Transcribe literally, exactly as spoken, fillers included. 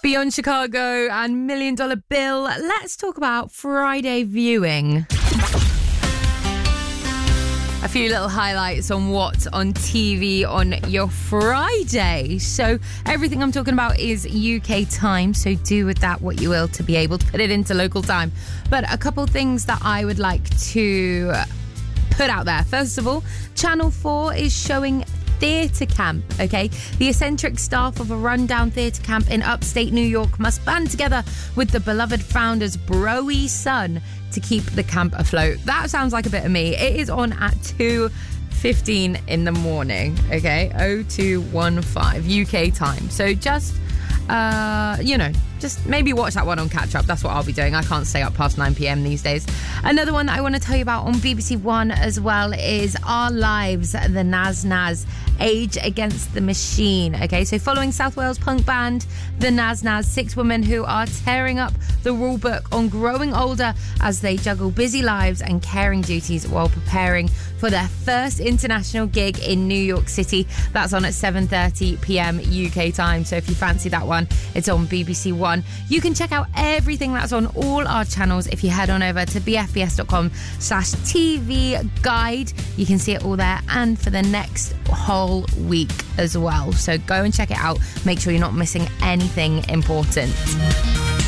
Beyond Chicago and Million Dollar Bill. Let's talk about Friday viewing. A few little highlights on what's on T V on your Friday. So everything I'm talking about is U K time, so do with that what you will to be able to put it into local time. But a couple things that I would like to put out there. First of all, Channel four is showing Theatre Camp, okay? The eccentric staff of a rundown theatre camp in upstate New York must band together with the beloved founder's broy son to keep the camp afloat. That sounds like a bit of me. It is on at two fifteen in the morning, okay? oh two one five U K time. So just, uh, you know, just maybe watch that one on catch up. That's what I'll be doing. I can't stay up past nine p.m. these days. Another one that I want to tell you about on B B C One as well is Our Lives, the Nas Nas, Age Against the Machine. Okay, so following South Wales punk band the Nas Nas, six women who are tearing up the rule book on growing older as they juggle busy lives and caring duties while preparing for their first international gig in New York City. That's on at seven thirty p.m. U K time. So if you fancy that one, it's on B B C One. You can check out everything that's on all our channels if you head on over to bfbs.com slash TV guide. You can see it all there and for the next whole week as well. So go and check it out. Make sure you're not missing anything important.